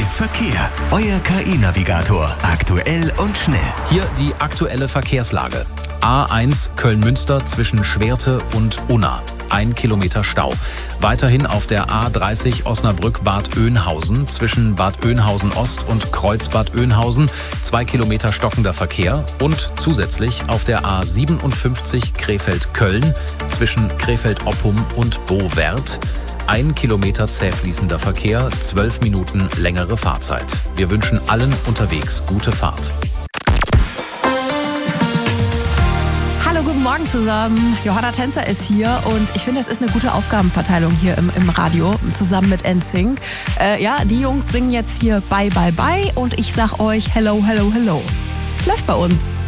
Verkehr. Euer KI-Navigator. Aktuell und schnell. Hier die aktuelle Verkehrslage. A1 Köln-Münster zwischen Schwerte und Unna. 1 Kilometer Stau. Weiterhin auf der A30 Osnabrück-Bad Oeynhausen zwischen Bad Oeynhausen-Ost und Kreuzbad Oeynhausen 2 Kilometer stockender Verkehr und zusätzlich auf der A57 Krefeld-Köln zwischen Krefeld-Oppum und Bowerth 1 Kilometer zäh fließender Verkehr, 12 Minuten längere Fahrzeit. Wir wünschen allen unterwegs gute Fahrt. Hallo, guten Morgen zusammen. Johanna Tänzer ist hier und ich finde, es ist eine gute Aufgabenverteilung hier im Radio zusammen mit NSYNC. Die Jungs singen jetzt hier Bye Bye Bye und ich sag euch Hello, Hello, Hello. Läuft bei uns.